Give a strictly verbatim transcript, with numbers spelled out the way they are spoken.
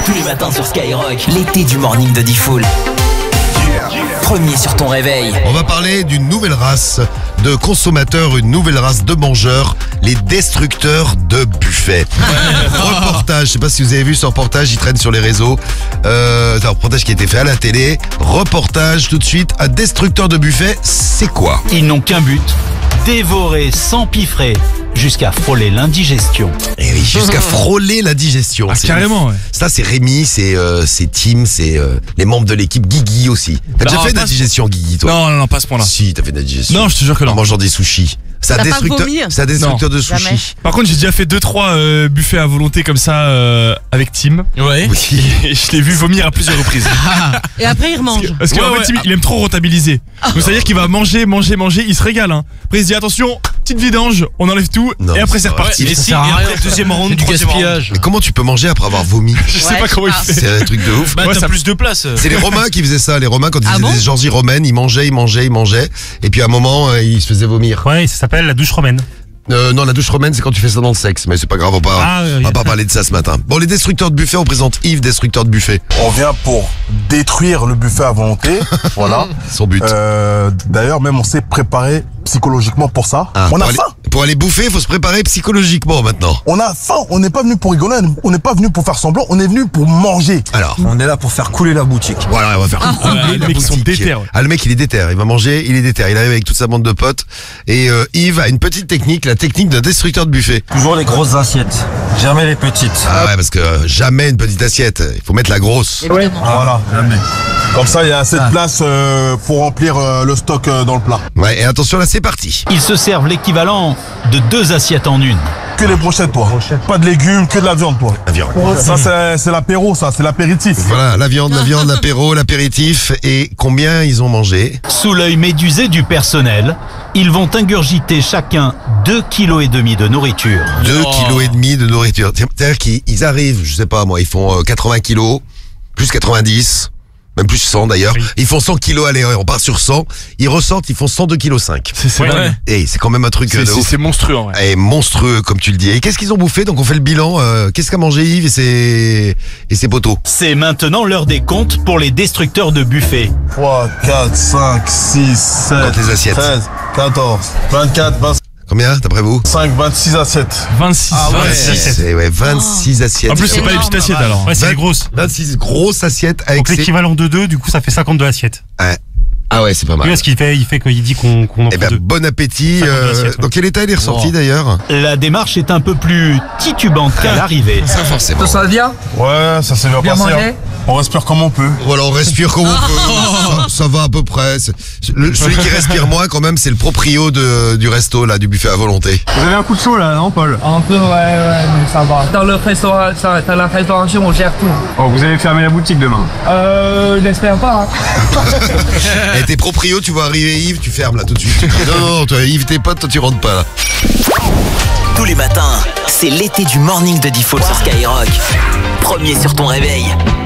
Tous les matins sur Skyrock, l'été du morning de Diffoul. Premier sur ton réveil. On va parler d'une nouvelle race de consommateurs, une nouvelle race de mangeurs, les destructeurs de buffets. Reportage, je sais pas si vous avez vu ce reportage, il traîne sur les réseaux. Euh, c'est un reportage qui a été fait à la télé. Reportage tout de suite, un destructeur de buffets, c'est quoi? Ils n'ont qu'un but, dévorer, s'empiffrer, jusqu'à frôler l'indigestion. Et oui, jusqu'à frôler la digestion. Ah, C'est carrément, ouf. ouais. Ça, c'est Rémi, c'est euh, c'est Tim, c'est euh, les membres de l'équipe. Guigui aussi. T'as déjà Non, fait de la pas ce- digestion, Guigui, toi? Non, non, non, pas à ce point-là. Si, t'as fait de la digestion. Non, je te jure que non. En mangeant des sushis. C'est un T'as pas destructeur, vomi? c'est un destructeur de Jamais. sushis. Par contre, j'ai déjà fait deux trois euh, buffets à volonté comme ça euh, avec Tim. Ouais. Oui. Et je l'ai vu vomir à plusieurs reprises. Et après, il remange. Parce que Ouais, en fait, ouais. Tim, il aime trop rentabiliser. Donc c'est à dire qu'il va manger, manger, manger, il se régale. Hein. Après, il se dit attention, petite vidange, on enlève tout Non, et après c'est c'est vrai. reparti. Et si, et après le deuxième round, du gaspillage. Mais comment tu peux manger après avoir vomi? Je sais Ouais, pas je comment il sais fait. C'est un truc de ouf. Bah, T'as ça- plus de place. C'est les Romains qui faisaient ça. Les Romains, quand ils Ah faisaient bon des orgies romaines, ils mangeaient, ils mangeaient, ils mangeaient. Et puis à un moment, euh, ils se faisaient vomir. Ouais, ça s'appelle la douche romaine. Euh, non, la douche romaine, c'est quand tu fais ça dans le sexe. Mais c'est pas grave, on va pas, Ah, oui, on va oui. pas parler de ça ce matin. Bon, les destructeurs de buffet, on présente Yves, destructeur de buffet. On vient pour détruire le buffet à volonté, voilà. Son but. Euh, D'ailleurs, même on s'est préparé psychologiquement pour ça. Ah, on pour a aller, faim. pour aller bouffer, il faut se préparer psychologiquement maintenant. On a faim. On n'est pas venu pour rigoler. On n'est pas venu pour faire semblant. On est venu pour manger. Alors, On est là pour faire couler la boutique. voilà, on va faire couler ouais, les la mecs, ils sont boutique. déter, ouais. Ah, le mec, il est déter. Il va manger, il est déter. Il arrive avec toute sa bande de potes. Et euh, Yves a une petite technique, la technique d'un destructeur de buffet. Toujours les grosses assiettes, jamais les petites. Ah ouais, parce que euh, jamais une petite assiette. Il faut mettre la grosse. Voilà. Comme ça, il y a assez de place euh, pour remplir euh, le stock euh, dans le plat. Ouais, et attention, là, c'est parti. Ils se servent l'équivalent de deux assiettes en une. Que les brochettes, toi. Pas de légumes, que de la viande, toi. La viande. Ça, c'est c'est l'apéro, ça. C'est l'apéritif. Voilà, la viande, la viande, l'apéro, l'apéritif. Et combien ils ont mangé? Sous l'œil médusé du personnel, ils vont ingurgiter chacun deux kilos et demi de nourriture. Deux kilos et demi de nourriture. C'est-à-dire qu'ils ils arrivent, je sais pas moi, ils font euh, quatre-vingts kilos, plus quatre-vingt-dix, même plus cent d'ailleurs. Oui. Ils font cent kilos, allez, on part sur cent. Ils ressortent, ils font cent deux kilos cinq. C'est c'est Ouais, dingue. ouais. Et c'est quand même un truc euh, C'est- de c'est- ouf. c'est monstrueux en vrai. Et monstrueux, comme tu le dis. Et qu'est-ce qu'ils ont bouffé? Donc on fait le bilan. euh, qu'est-ce qu'a mangé Yves et ses, et ses potos? C'est maintenant l'heure des comptes pour les destructeurs de buffets. trois, quatre, cinq, six, sept, Compte les assiettes. treize, quatorze, vingt-quatre, Combien, d'après vous? vingt-cinq, vingt-six assiettes. vingt-six. vingt-six. C'est ouais, vingt-six assiettes. En plus, c'est pas les petites assiettes alors. Ouais, c'est vingt- les grosses. vingt-six grosses assiettes avec Donc ses... l'équivalent de deux, du coup, ça fait cinquante-deux assiettes. Ouais. Ah ouais, c'est pas Oui, mal. parce qu'il fait, il fait qu'il dit qu'on qu'on en Eh prend ben, deux. bon appétit. cinquante-deux euh, assiettes, ouais. dans quel état il est ressorti d'ailleurs? La démarche est un peu plus titubante qu'à l'arrivée. Ça forcément. Ça va bien? Ouais, ça s'est bien, Bien passé. mangé hein. On respire comme on peut. Voilà, on respire comme on peut. Ça, ça va à peu près. C'est- le- celui qui respire moins quand même, c'est le proprio de, du resto là, du buffet à volonté. Vous avez un coup de chaud là, non Paul? Un peu, ouais, ouais, mais ça va. Dans le restaurant, ça- dans la restauration, on gère tout. Oh, vous allez fermer la boutique demain. Euh, j'espère pas. Hein. Et tes proprios, tu vois arriver Yves, tu fermes là tout de suite. Non, non, non, toi, Yves, tes potes, toi tu rentres pas là. Tous les matins, c'est l'été du morning de Diffoul sur Skyrock. Premier sur ton réveil.